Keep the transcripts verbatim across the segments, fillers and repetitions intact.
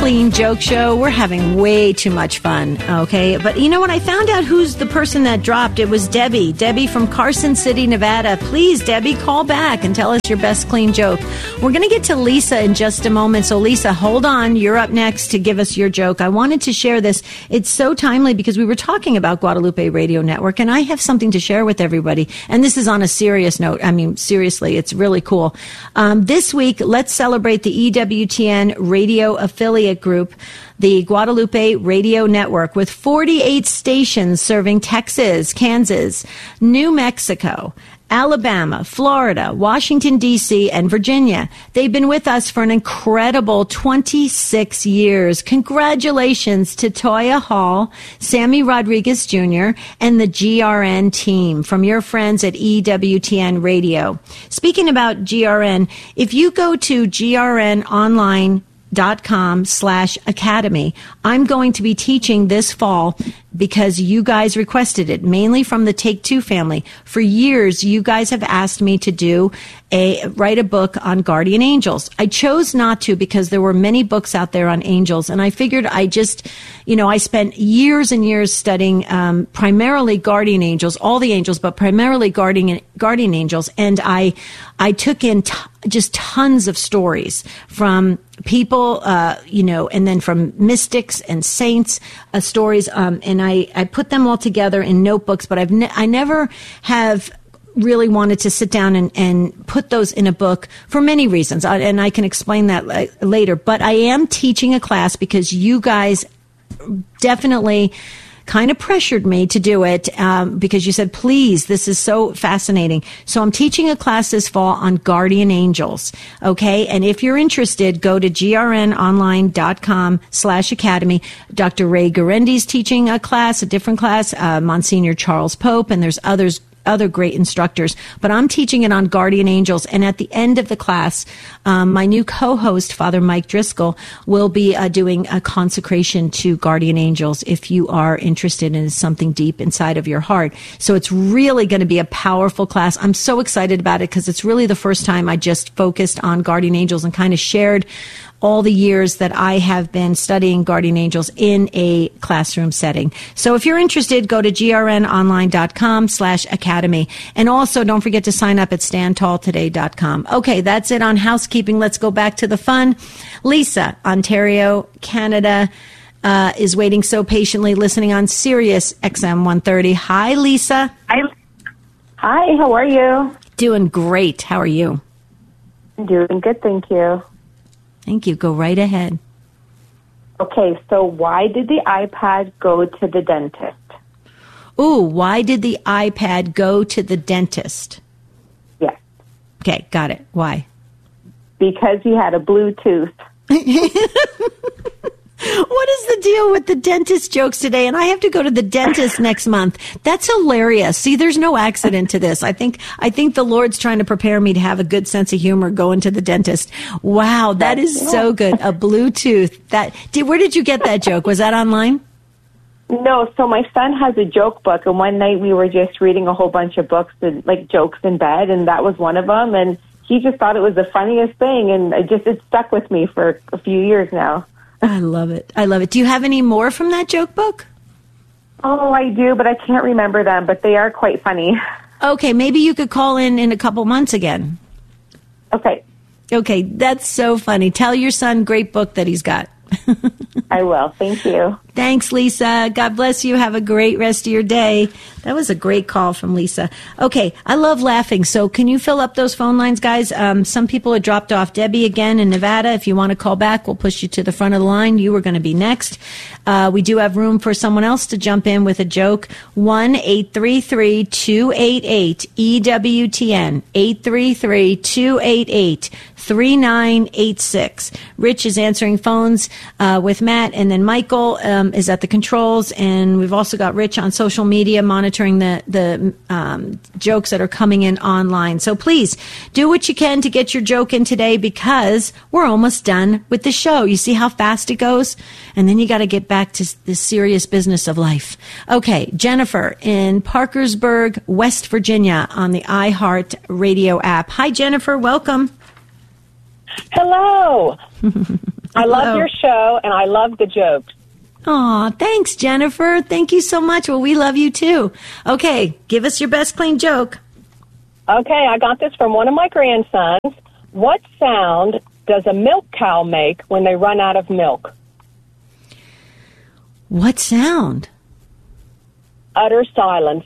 clean joke show. We're having way too much fun, okay? But you know what? I found out who's the person that dropped. It was Debbie. Debbie from Carson City, Nevada. Please, Debbie, call back and tell us your best clean joke. We're going to get to Lisa in just a moment. So, Lisa, hold on. You're up next to give us your joke. I wanted to share this. It's so timely because we were talking about Guadalupe Radio Network, and I have something to share with everybody. And this is on a serious note. I mean, seriously, it's really cool. Um, this week, let's celebrate the E W T N radio affiliate group, the Guadalupe Radio Network, with forty-eight stations serving Texas, Kansas, New Mexico, Alabama, Florida, Washington, D C, and Virginia. They've been with us for an incredible twenty-six years. Congratulations to Toya Hall, Sammy Rodriguez Junior, and the G R N team from your friends at E W T N Radio. Speaking about G R N, if you go to G R N online dot com slash academy. I'm going to be teaching this fall because you guys requested it, mainly from the Take Two family. For years, you guys have asked me to do a write a book on guardian angels. I chose not to because there were many books out there on angels, and I figured I just, you know, I spent years and years studying um, primarily guardian angels, all the angels, but primarily guardian guardian angels, and I I took in t- just tons of stories from people, uh, you know, and then from mystics and saints, uh, stories, um, and I, I put them all together in notebooks, but I've ne- I never have really wanted to sit down and, and put those in a book for many reasons, I, and I can explain that l- later. But I am teaching a class because you guys definitely kind of pressured me to do it um, because you said, please, this is so fascinating. So I'm teaching a class this fall on guardian angels, okay? And if you're interested, go to G R N online dot com slash academy. Doctor Ray Garendi's teaching a class, a different class, uh, Monsignor Charles Pope, and there's others other great instructors, but I'm teaching it on guardian angels. And at the end of the class, um, my new co-host, Father Mike Driscoll, will be uh, doing a consecration to guardian angels if you are interested in something deep inside of your heart. So it's really going to be a powerful class. I'm so excited about it because it's really the first time I just focused on guardian angels and kind of shared all the years that I have been studying guardian angels in a classroom setting. So if you're interested, go to G R N online dot com slash academy. And also don't forget to sign up at stand tall today dot com. Okay, that's it on housekeeping. Let's go back to the fun. Lisa, Ontario, Canada, uh, is waiting so patiently, listening on Sirius X M one thirty. Hi, Lisa. Hi. Hi, how are you? Doing great. How are you? Doing good, thank you. Thank you. Go right ahead. Okay, so why did the iPad go to the dentist? Ooh, why did the iPad go to the dentist? Yes. Okay, got it. Why? Because he had a Bluetooth. What is the deal with the dentist jokes today? And I have to go to the dentist next month. That's hilarious. See, there's no accident to this. I think I think the Lord's trying to prepare me to have a good sense of humor going to the dentist. Wow, that is so good. A Bluetooth. That did, where did you get that joke? Was that online? No, so my son has a joke book, and one night we were just reading a whole bunch of books and like jokes in bed, and that was one of them. And he just thought it was the funniest thing, and it just it stuck with me for a few years now. I love it. I love it. Do you have any more from that joke book? Oh, I do, but I can't remember them, but they are quite funny. Okay, maybe you could call in in a couple months again. Okay. Okay, that's so funny. Tell your son, great book that he's got. I will. Thank you. Thanks, Lisa. God bless you. Have a great rest of your day. That was a great call from Lisa. Okay, I love laughing. So can you fill up those phone lines, guys? Um, some people are dropped off. Debbie again in Nevada. If you want to call back, we'll push you to the front of the line. You were going to be next. Uh, we do have room for someone else to jump in with a joke. one eight three three two eight eight E W T N. eight three three two eight eight three nine eight six. Rich is answering phones uh, with Matt, and then Michael um, is at the controls, and we've also got Rich on social media monitoring the, the um, jokes that are coming in online. So please do what you can to get your joke in today because we're almost done with the show. You see how fast it goes? And then you got to get back to the serious business of life. Okay, Jennifer in Parkersburg, West Virginia on the iHeart Radio app. Hi, Jennifer. Welcome. Hello. I love your show, and I love the jokes. Aw, thanks, Jennifer. Thank you so much. Well, we love you, too. Okay, give us your best clean joke. Okay, I got this from one of my grandsons. What sound does a milk cow make when they run out of milk? What sound? Utter silence.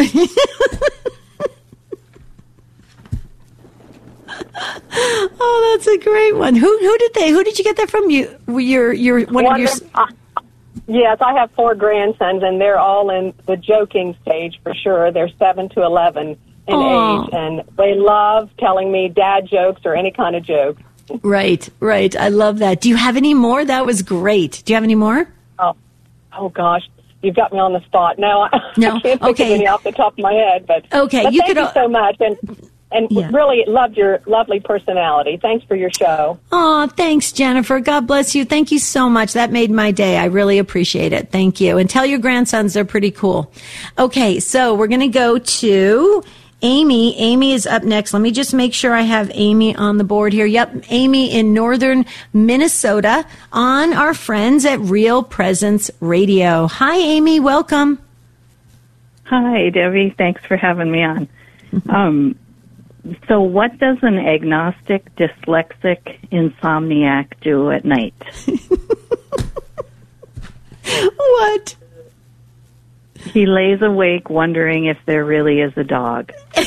Oh, that's a great one. Who who did they? Who did you get that from? You, your your one, one of your. Uh, yes, I have four grandsons, and they're all in the joking stage for sure. They're seven to eleven in Aww. age, and they love telling me dad jokes or any kind of joke. Right, right. I love that. Do you have any more? That was great. Do you have any more? Oh, oh gosh. You've got me on the spot. No, I, no. I can't think okay. of any off the top of my head. But okay, but you thank could, you so much, and and yeah. really loved your lovely personality. Thanks for your show. Oh, thanks, Jennifer. God bless you. Thank you so much. That made my day. I really appreciate it. Thank you. And tell your grandsons they're pretty cool. Okay, so we're going to go to Amy. Amy is up next. Let me just make sure I have Amy on the board here. Yep, Amy in northern Minnesota on our friends at Real Presence Radio. Hi, Amy. Welcome. Hi, Debbie. Thanks for having me on. Um, so what does an agnostic, dyslexic insomniac do at night? What? He lays awake wondering if there really is a dog.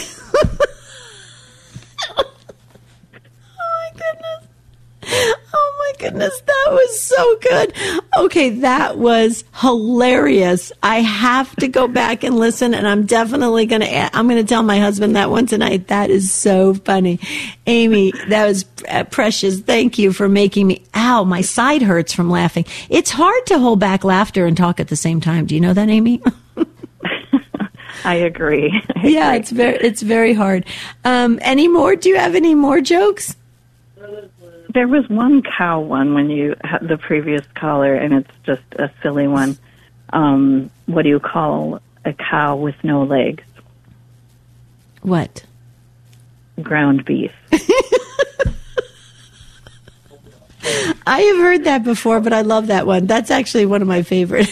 Oh, my goodness. That was so good. Okay, that was hilarious. I have to go back and listen, and I'm definitely going to, I'm going to tell my husband that one tonight. That is so funny. Amy, that was precious. Thank you for making me, ow, my side hurts from laughing. It's hard to hold back laughter and talk at the same time. Do you know that, Amy? I agree. I yeah, agree. it's very, it's very hard. Um, any more? Do you have any more jokes? There was one cow one when you had the previous caller, and it's just a silly one. Um, what do you call a cow with no legs? What? Ground beef. I have heard that before, but I love that one. That's actually one of my favorite.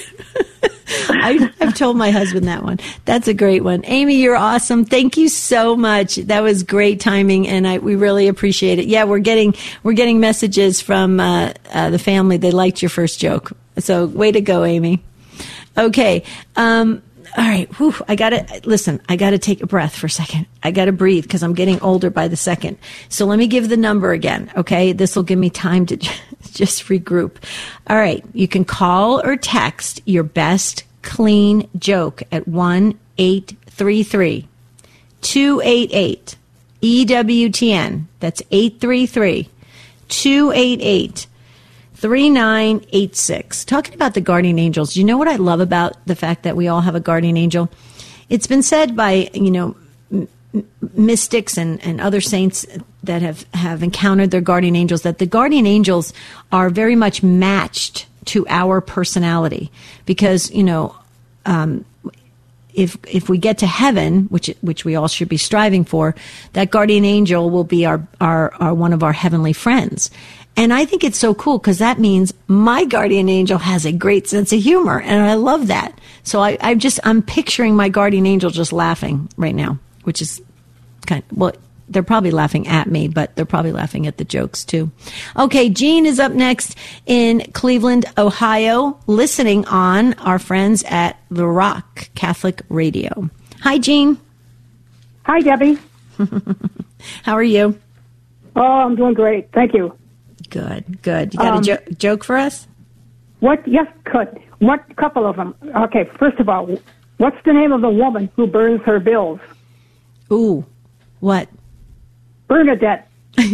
I, I've told my husband that one. That's a great one. Amy, you're awesome. Thank you so much. That was great timing, and I, we really appreciate it. Yeah, we're getting we're getting messages from uh, uh, the family. They liked your first joke. So way to go, Amy. Okay. Um, all right. Whew, I got to listen. I got to take a breath for a second. I got to breathe because I'm getting older by the second. So let me give the number again. Okay. This will give me time to just regroup. All right. You can call or text your best clean joke at one eight three three two eight eight E W T N. That's eight three three two eight eight three nine eight six. Talking about the guardian angels, you know what I love about the fact that we all have a guardian angel? It's been said by, you know, m- mystics and, and other saints that have, have encountered their guardian angels, that the guardian angels are very much matched to our personality, because, you know, um, if if we get to heaven, which which we all should be striving for, that guardian angel will be our our, our one of our heavenly friends. And I think it's so cool because that means my guardian angel has a great sense of humor, and I love that. So I, I just I'm picturing my guardian angel just laughing right now, which is kind of, well, they're probably laughing at me, but they're probably laughing at the jokes too. Okay, Jean is up next in Cleveland, Ohio, listening on our friends at The Rock Catholic Radio. Hi, Jean. Hi, Debbie. How are you? Oh, I'm doing great. Thank you. Good, good. You got Um, a jo- joke for us? What? Yes, could. What couple of them? Okay, first of all, what's the name of the woman who burns her bills? Ooh, what? Bernadette.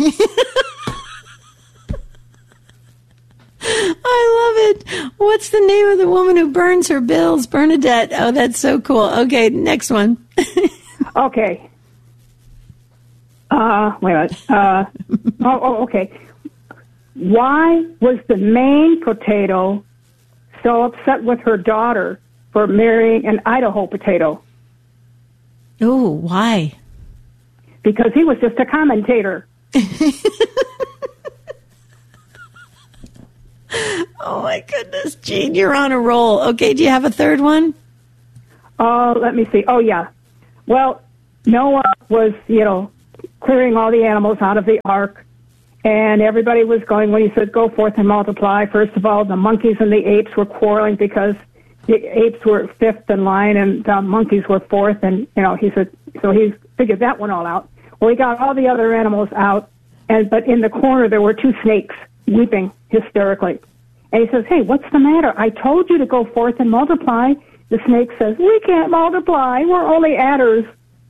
I love it. What's the name of the woman who burns her bills? Bernadette. Oh, that's so cool. Okay, next one. Okay. Uh, wait a minute. Uh, oh, oh, okay. Why was the Maine potato so upset with her daughter for marrying an Idaho potato? Ooh, why? Because he was just a commentator. Oh, my goodness. Gene, you're on a roll. Okay, do you have a third one? Oh, let me see. Oh, yeah. Well, Noah was, you know, clearing all the animals out of the ark, and everybody was going, when he said, go forth and multiply, first of all, the monkeys and the apes were quarreling because the apes were fifth in line and the monkeys were fourth, and, you know, he said, so he figured that one all out. Well, he got all the other animals out, and but in the corner there were two snakes weeping hysterically. And he says, hey, what's the matter? I told you to go forth and multiply. The snake says, we can't multiply. We're only adders.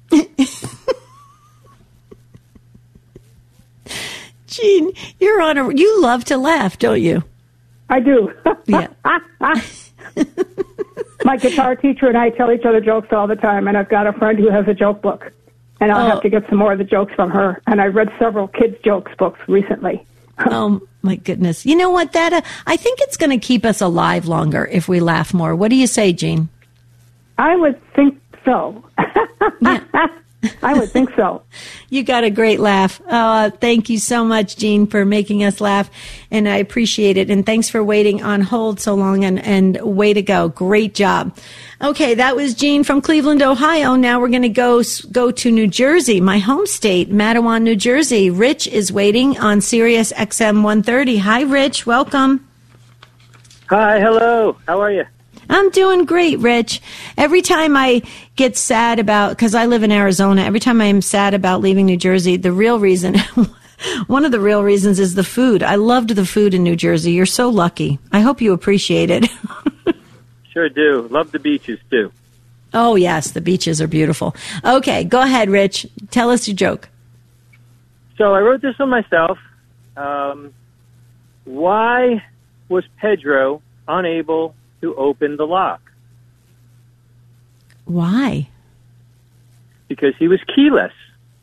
Gene, you're on a, you love to laugh, don't you? I do. Yeah. My guitar teacher and I tell each other jokes all the time, and I've got a friend who has a joke book, and I'll oh. have to get some more of the jokes from her. And I read several kids' jokes books recently. Oh, my goodness. You know what, that, uh, I think it's going to keep us alive longer if we laugh more. What do you say, Gene? I would think so. Yeah. I would think so. You got a great laugh. Uh, thank you so much, Gene, for making us laugh, and I appreciate it. And thanks for waiting on hold so long, and, and way to go. Great job. Okay, that was Gene from Cleveland, Ohio. Now we're going to go go to New Jersey, my home state, Matawan, New Jersey. Rich is waiting on Sirius X M one thirty. Hi, Rich. Welcome. Hi, hello. How are you? I'm doing great, Rich. Every time I get sad about, because I live in Arizona, every time I'm sad about leaving New Jersey, the real reason, one of the real reasons is the food. I loved the food in New Jersey. You're so lucky. I hope you appreciate it. Sure do. Love the beaches, too. Oh, yes, the beaches are beautiful. Okay, go ahead, Rich. Tell us your joke. So I wrote this one myself. Um, why was Pedro unable to open the lock? Why? Because he was keyless.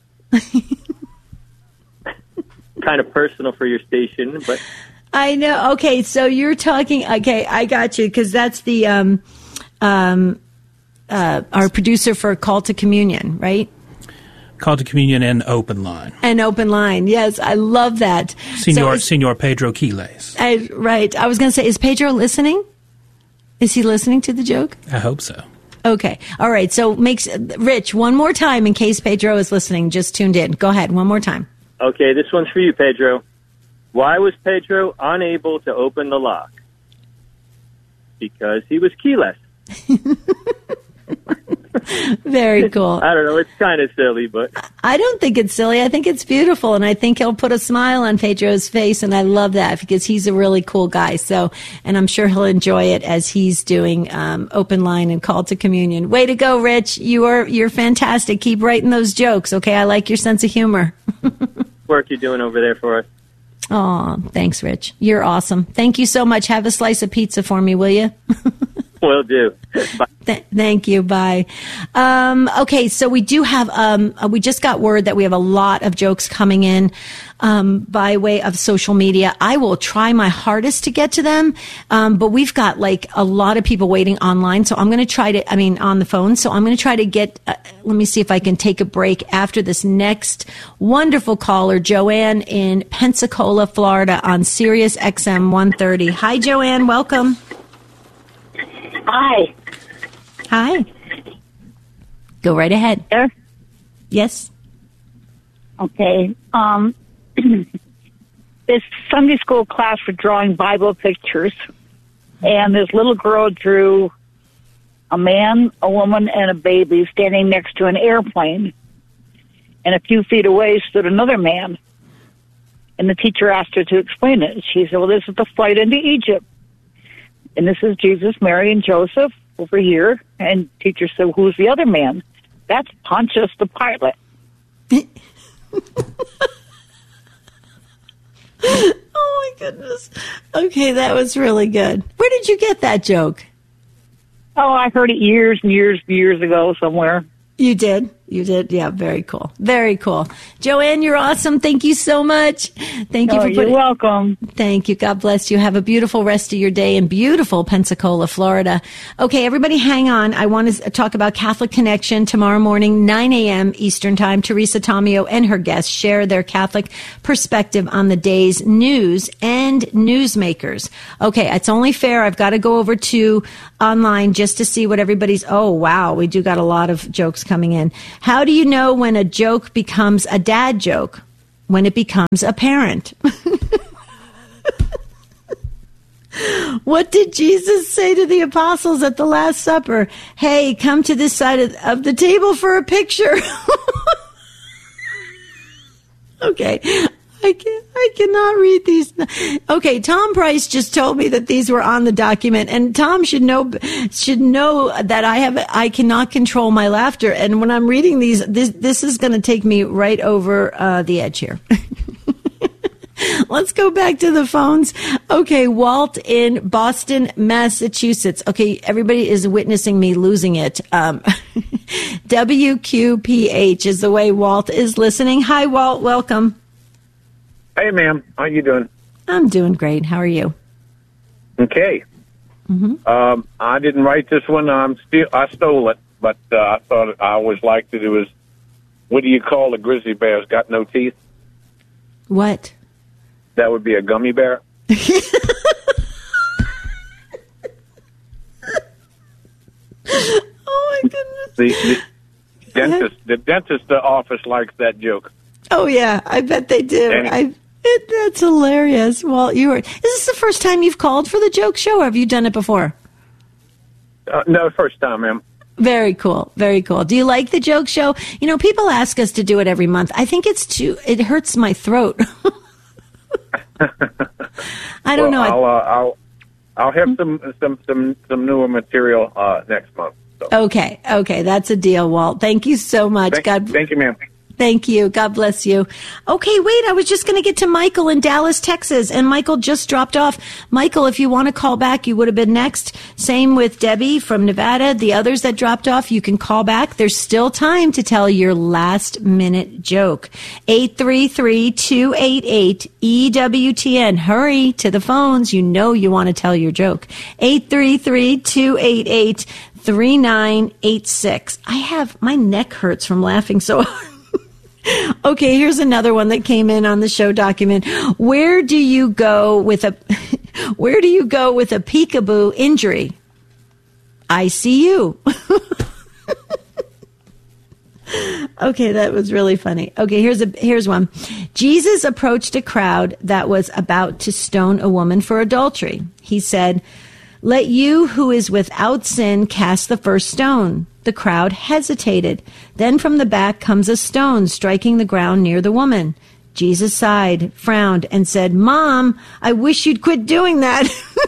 Kind of personal for your station, but I know. Okay, so you're talking. Okay, I got you, because that's the um, um, uh, our producer for Call to Communion, right? Call to Communion and Open Line. And Open Line, yes, I love that. Senor, so Senor Pedro Quiles. I, right. I was going to say, is Pedro listening? Is he listening to the joke? I hope so. Okay. All right. So makes Rich, one more time in case Pedro is listening, just tuned in. Go ahead. One more time. Okay, this one's for you, Pedro. Why was Pedro unable to open the lock? Because he was keyless. Very cool. I don't know. It's kind of silly, but I don't think it's silly. I think it's beautiful, and I think he'll put a smile on Pedro's face, and I love that because he's a really cool guy. So, and I'm sure he'll enjoy it as he's doing um, Open Line and Call to Communion. Way to go, Rich! You are you're fantastic. Keep writing those jokes, okay? I like your sense of humor. Work you're doing over there for us. Oh, thanks, Rich. You're awesome. Thank you so much. Have a slice of pizza for me, will you? Will do. Bye. Th- thank you. Bye. Um, okay, so we do have, um, uh, we just got word that we have a lot of jokes coming in um, by way of social media. I will try my hardest to get to them, um, but we've got like a lot of people waiting online. So I'm going to try to, I mean, on the phone. So I'm going to try to get, uh, let me see if I can take a break after this next wonderful caller, Joanne in Pensacola, Florida on Sirius X M one thirty. Hi, Joanne. Welcome. Hi. Hi. Go right ahead. There? Yes. Okay. Um, this Sunday school class for drawing Bible pictures, and this little girl drew a man, a woman, and a baby standing next to an airplane, and a few feet away stood another man. And the teacher asked her to explain it. She said, well, this is the flight into Egypt. And this is Jesus, Mary, and Joseph over here. And teacher said, who's the other man? That's Pontius the Pilate. Oh, my goodness. Okay, that was really good. Where did you get that joke? Oh, I heard it years and years and years ago somewhere. You did? You did? Yeah, very cool. Very cool. Joanne, you're awesome. Thank you so much. Thank you oh, for putting... You're welcome. Thank you. God bless you. Have a beautiful rest of your day in beautiful Pensacola, Florida. Okay, everybody hang on. I want to talk about Catholic Connection tomorrow morning, nine a.m. Eastern Time. Teresa Tomeo and her guests share their Catholic perspective on the day's news and newsmakers. Okay, it's only fair. I've got to go over to online just to see what everybody's... Oh, wow. We do got a lot of jokes coming in. How do you know when a joke becomes a dad joke? When it becomes apparent. What did Jesus say to the apostles at the Last Supper? Hey, come to this side of, of the table for a picture. Okay. I can I cannot read these. Okay, Tom Price just told me that these were on the document, and Tom should know should know that I have I cannot control my laughter, and when I'm reading these, this this is going to take me right over uh, the edge here. Let's go back to the phones. Okay, Walt in Boston, Massachusetts. Okay, everybody is witnessing me losing it. Um, W Q P H is the way Walt is listening. Hi, Walt. Welcome. Hey, ma'am. How you doing? I'm doing great. How are you? Okay. Mm-hmm. Um, I didn't write this one. I'm still, I stole it, but uh, I thought I always liked it. It was, what do you call a grizzly bear that's got no teeth? What? That would be a gummy bear. Oh, my goodness. The, the dentist, the dentist office likes that joke. Oh, yeah, I bet they do. And, I, it, that's hilarious. Well, you were. Is this the first time you've called for the joke show, or have you done it before? Uh, no, first time, ma'am. Very cool. Very cool. Do you like the joke show? You know, people ask us to do it every month. I think it's too, it hurts my throat. I don't well, know. I'll, uh, I'll, I'll have some, some, some, some newer material uh, next month. So. Okay. Okay. That's a deal, Walt. Thank you so much. Thank, God. Thank you, ma'am. Thank you. God bless you. Okay, wait, I was just going to get to Michael in Dallas, Texas, and Michael just dropped off. Michael, if you want to call back, you would have been next. Same with Debbie from Nevada. The others that dropped off, you can call back. There's still time to tell your last minute joke. eight three three, two eight eight, E W T N. Hurry to the phones. You know you want to tell your joke. eight three three, two eight eight, three nine eight six. I have, my neck hurts from laughing so hard. Okay, here's another one that came in on the show document. Where do you go with a where do you go with a peekaboo injury? I C U. Okay, that was really funny. Okay, here's a here's one. Jesus approached a crowd that was about to stone a woman for adultery. He said, "Let you who is without sin cast the first stone." The crowd hesitated. Then from the back comes a stone striking the ground near the woman. Jesus sighed, frowned, and said, "Mom, I wish you'd quit doing that."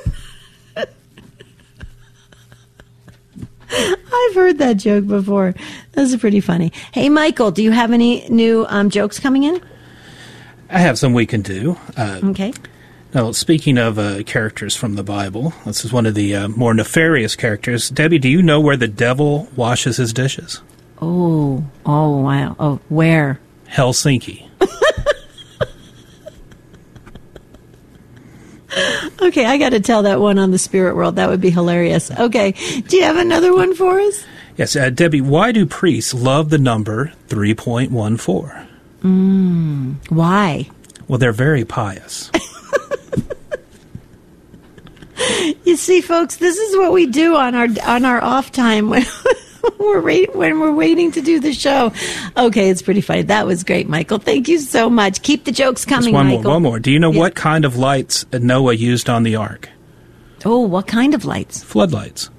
I've heard that joke before. Those are pretty funny. Hey, Michael, do you have any new um, jokes coming in? I have some we can do. Uh, okay. Now, speaking of uh, characters from the Bible, this is one of the uh, more nefarious characters. Debbie, do you know where the devil washes his dishes? Oh, oh, wow. Oh, where? Helsinki. Okay, I got to tell that one on the spirit world. That would be hilarious. Okay, do you have another one for us? Yes, uh, Debbie, why do priests love the number three point one four? Mm, why? Well, they're very pious. You see, folks, this is what we do on our on our off time when we're wait, when we're waiting to do the show. Okay, it's pretty funny. That was great, Michael. Thank you so much. Keep the jokes coming, Just one Michael. More, one more. Do you know yeah. what kind of lights Noah used on the ark? Oh, what kind of lights? Floodlights.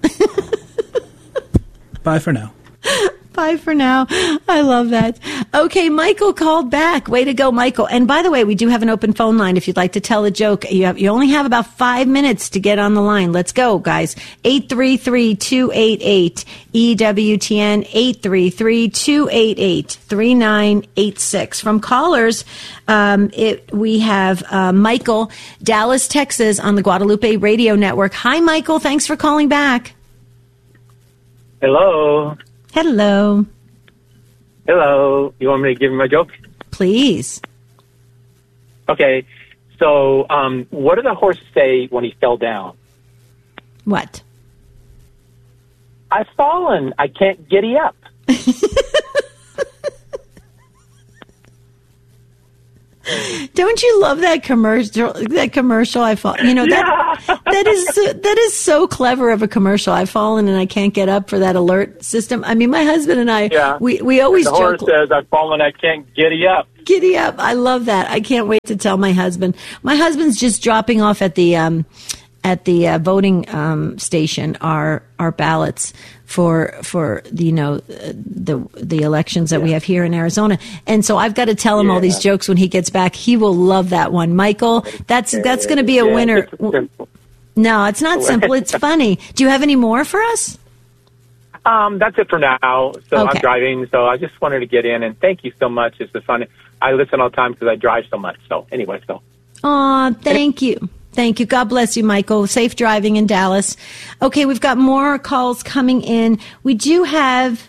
Bye for now. Bye for now. I love that. Okay, Michael called back. Way to go, Michael. And by the way, we do have an open phone line if you'd like to tell a joke. You have, you only have about five minutes to get on the line. Let's go, guys. eight three three, two eight eight, E W T N, eight three three, two eight eight, three nine eight six. From callers, um, it, we have uh, Michael, Dallas, Texas, on the Guadalupe Radio Network. Hi, Michael. Thanks for calling back. Hello. Hello. Hello. You want me to give him a joke? Please. Okay. So, um, what did the horse say when he fell down? What? I've fallen. I can't giddy up. Don't you love that commercial? That commercial, I fall. You know that yeah. that is that is so clever of a commercial. I've fallen and I can't get up for that alert system. I mean, my husband and I, yeah. we we always and the joke. horse says, "I've fallen. I can't giddy up." Giddy up! I love that. I can't wait to tell my husband. My husband's just dropping off at the um, at the uh, voting um, station our our ballots for for the, you know the the elections that yeah. we have here in Arizona, and so I've got to tell him yeah. all these jokes when he gets back. He will love that one, Michael. That's that's going to be a yeah, winner. It's no, it's not simple. It's funny. Do you have any more for us? Um, that's it for now. So okay. I'm driving, so I just wanted to get in and thank you so much. It's the fun. I listen all the time because I drive so much. So anyway, so. Aw, thank you. Thank you. God bless you, Michael. Safe driving in Dallas. Okay, we've got more calls coming in. We do have,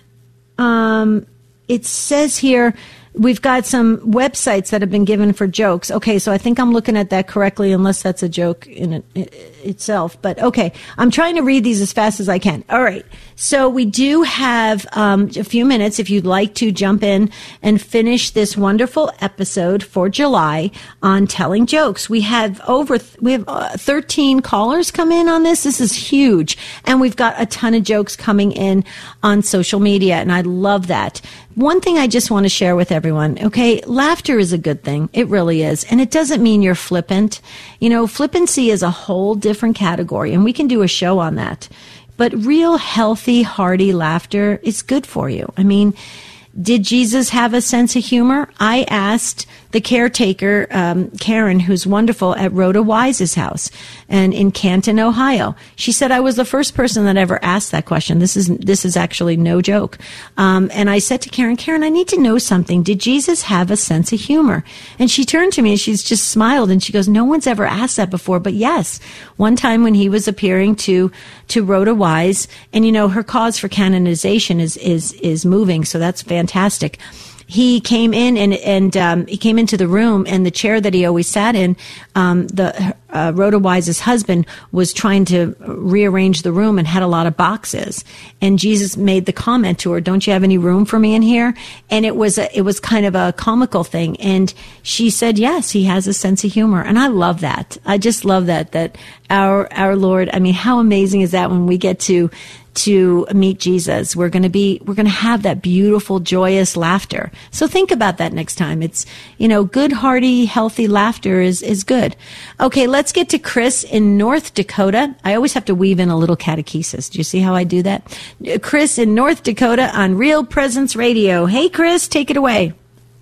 um, it says here, we've got some websites that have been given for jokes. Okay, so I think I'm looking at that correctly, unless that's a joke in it, it, itself. But okay, I'm trying to read these as fast as I can. All right, so we do have um, a few minutes if you'd like to jump in and finish this wonderful episode for July on telling jokes. We have over we have uh, thirteen callers come in on this. This is huge, and we've got a ton of jokes coming in on social media, and I love that. One thing I just want to share with everyone, okay, laughter is a good thing. It really is. And it doesn't mean you're flippant. You know, flippancy is a whole different category, and we can do a show on that. But real healthy, hearty laughter is good for you. I mean, did Jesus have a sense of humor? I asked the caretaker, um, Karen, who's wonderful, at Rhoda Wise's house and in Canton, Ohio. She said I was the first person that ever asked that question. This is this is actually no joke. Um, and I said to Karen, Karen, I need to know something. Did Jesus have a sense of humor? And she turned to me and she's just smiled and she goes, no one's ever asked that before. But yes, one time when he was appearing to to Rhoda Wise, and you know her cause for canonization is is is moving, so that's fantastic. He came in and and um, he came into the room, and the chair that he always sat in, um, the uh, Rhoda Wise's husband was trying to rearrange the room and had a lot of boxes. And Jesus made the comment to her, "Don't you have any room for me in here?" And it was a, it was kind of a comical thing. And she said, "Yes, he has a sense of humor," and I love that. I just love that. That our our Lord. I mean, how amazing is that when we get to. to meet Jesus? We're going to be, we're going to have that beautiful, joyous laughter. So think about that next time. It's, you know, good, hearty, healthy laughter is, is good. Okay, let's get to Chris in North Dakota. I always have to weave in a little catechesis. Do you see how I do that? Chris in North Dakota on Real Presence Radio. Hey, Chris, take it away.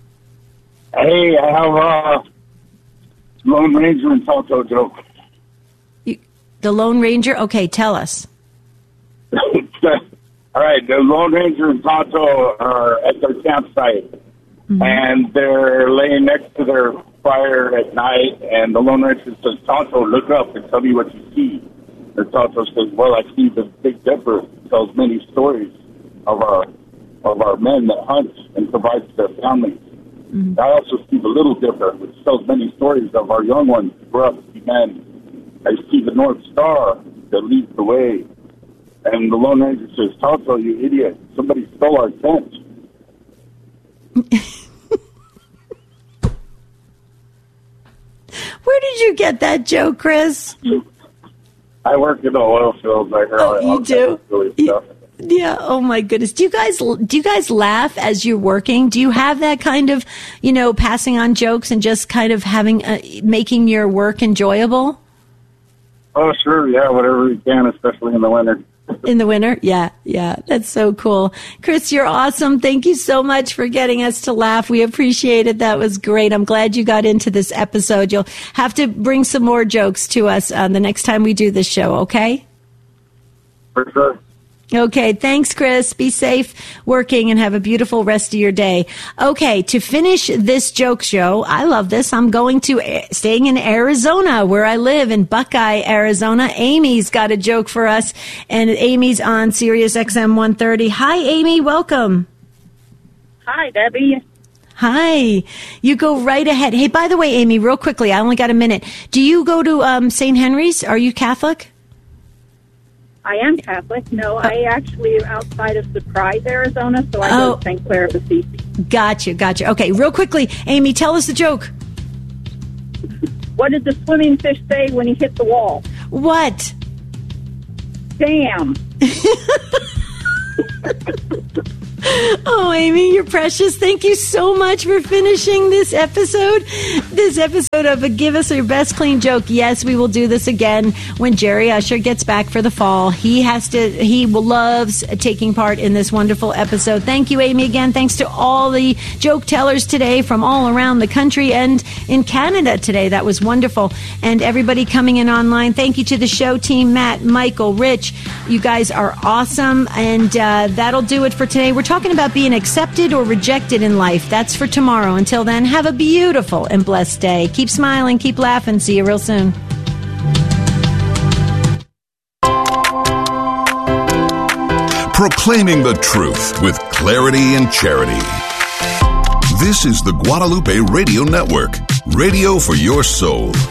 Hey, I have a Lone Ranger and Tonto joke. You, the Lone Ranger? Okay, tell us. All right, the Lone Ranger and Tonto are at their campsite, mm-hmm. and they're laying next to their fire at night, and the Lone Ranger says, "Tonto, look up and tell me what you see." And Tonto says, "Well, I see the Big Dipper tells many stories of our of our men that hunt and provides their families. Mm-hmm. I also see the Little Dipper, which tells many stories of our young ones who grow up to be men. I see the North Star that leads the way." And the Lone Ranger says, "Tonto, you idiot. Somebody stole our tent." Where did you get that joke, Chris? I work in the oil fields. I heard oh, all you do? Really stuff. Yeah. Oh my goodness. Do you guys do you guys laugh as you're working? Do you have that kind of, you know, passing on jokes and just kind of having uh, making your work enjoyable? Oh, sure. Yeah, whatever we can, especially in the winter. In the winter? Yeah, yeah. That's so cool. Chris, you're awesome. Thank you so much for getting us to laugh. We appreciate it. That was great. I'm glad you got into this episode. You'll have to bring some more jokes to us uh, the next time we do this show, okay? For sure. Okay, thanks, Chris. Be safe working and have a beautiful rest of your day. Okay, to finish this joke show, I love this. I'm going to, staying in Arizona, where I live, in Buckeye, Arizona. Amy's got a joke for us, and Amy's on Sirius X M one thirty. Hi, Amy. Welcome. Hi, Debbie. Hi. You go right ahead. Hey, by the way, Amy, real quickly, I only got a minute. Do you go to um, Saint Henry's? Are you Catholic? I am Catholic. No, I actually am outside of Surprise, Arizona, so I go Oh. to Saint Clair of Assisi. Gotcha, gotcha. Okay, real quickly, Amy, tell us the joke. What did the swimming fish say when he hit the wall? What? Damn. Oh, Amy, you're precious. Thank you so much for finishing this episode. This episode of a Give Us Your Best Clean Joke. Yes, we will do this again when Jerry Usher gets back for the fall. He has to, he loves taking part in this wonderful episode. Thank you, Amy, again. Thanks to all the joke tellers today from all around the country and in Canada today. That was wonderful. And everybody coming in online. Thank you to the show team, Matt, Michael, Rich. You guys are awesome. And uh, that'll do it for today. We're talking about being accepted or rejected in life. That's for tomorrow. Until then, have a beautiful and blessed day. Keep smiling, keep laughing. See you real soon. Proclaiming the truth with clarity and charity. This is the Guadalupe Radio Network, radio for your soul.